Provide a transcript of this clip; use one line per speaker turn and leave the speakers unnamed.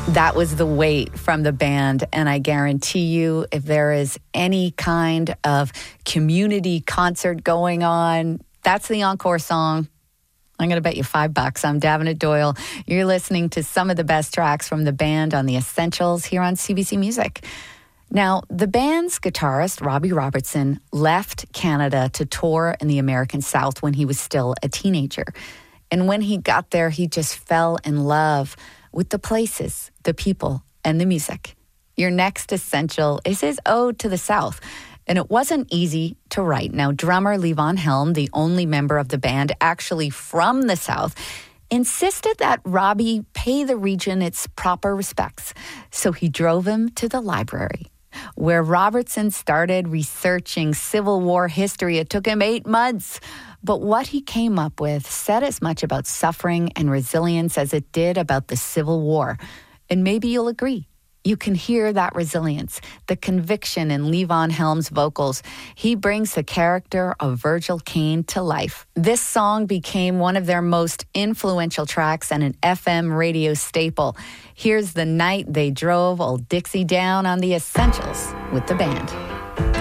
That was The Weight from the band, and I guarantee you, if there is any kind of community concert going on, that's the encore song. I'm going to bet you $5. I'm Davenant Doyle. You're listening to some of the best tracks from the band on The Essentials here on CBC Music. Now, the band's guitarist, Robbie Robertson, left Canada to tour in the American South when he was still a teenager. And when he got there, he just fell in love with the places, the people, and the music. Your next essential is his ode to the South. And it wasn't easy to write. Now, drummer Levon Helm, the only member of the band actually from the South, insisted that Robbie pay the region its proper respects. So he drove him to the library, where Robertson started researching Civil War history. It took him 8 months. But what he came up with said as much about suffering and resilience as it did about the Civil War. And maybe you'll agree. You can hear that resilience, the conviction in Levon Helm's vocals. He brings the character of Virgil Caine to life. This song became one of their most influential tracks and an FM radio staple. Here's The Night They Drove Old Dixie Down on The Essentials with the band.